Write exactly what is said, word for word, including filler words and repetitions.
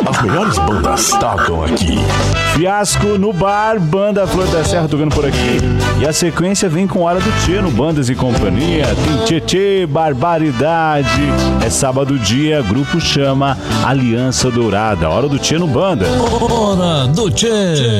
As melhores bandas tocam aqui. Fiasco no bar, banda Flor da Serra tocando por aqui. E a sequência vem com Hora do Tchê no Bandas e Companhia. Tem Tchê Tchê, Barbaridade. É sábado dia, grupo chama Aliança Dourada. Hora do Tchê no Banda. Hora do Tchê.